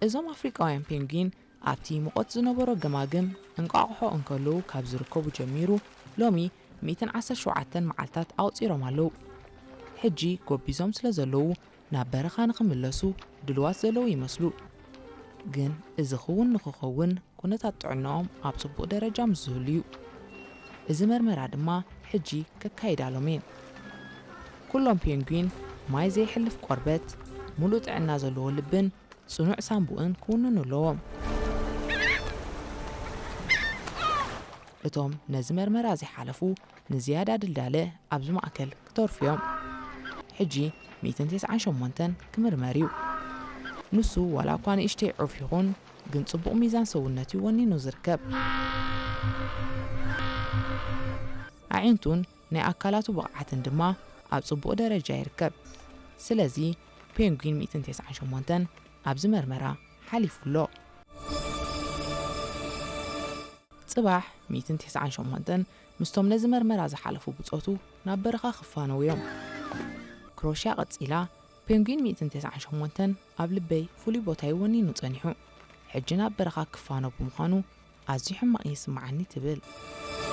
እዞም ኣፍሪቃውያን ፔንግዊን ኣብቲ ሙቐት ዝነበሮ ገማግም እንቋቑሖ እንከለዉ ካብ ዝርከቡ ጀሚሩ ሎሚ 117 መዓልታት ኣውፂሮም ኣለዉ ሕጂ ጎቢዞም ስለ ዘለዉ ናብ በረኻ ንኽምለሱ ድልዋት ዘለዉ ይመስሉ ግን እዚ ኽውን ንኽኸውን ኩነታት ጥዕናኦም ኣብ ጽቡቕ ደረጃ ምስዝህሉ እዩ እዚ መርመራ ድማ ሕጂ ከካይዳሎም እየን ኩሎም ፔንግዊን ማይ ዘይሕልፍ ቆርበት ሙሉእ ጥዕና ዘለዎ ልብን ጽኑዕ ሳንቡእን ክውንኑ ኣለዎም እቶም ነዚ መርመራ ዘይሓለፉ ንዝያዳ ድልዳለ ኣብዚ ማእከል ክተርፉ እዮም ሕጂ 198 ክምርመር እዩ ንሱ ዋላ እኳ ንእሽተይ ዑፍ ይኹን ግን ጽቡቕ ሚዛን ሰውነት እዩ ወኒኑ ዝርከብ ኣዒንቱን ናይ ኣካላቱ ብቕዓትን ድማ ኣብ ጽቡቕ ደረጃ ይርከብ ስለዚ ፔንግዊን 198 ኣብዚ መርመራ ሓሊፉሎ ጽባሕ 198 ምስቶም ነዚ መርመራ ዝሓለፉ ብጾቱ ናብ በረኻ ክፋነው እዮም ክሮሽያ ቐጺላ ፔንግዊን 198 ኣብ ልበይ ፍሉይ ቦታ ይወኒኑ ጸኒሑ ሕጂ ናብ በረኻ ክፋኖ ብምዃኑ ኣዝዩ ሕማቕ ይስምዓኒ ትብል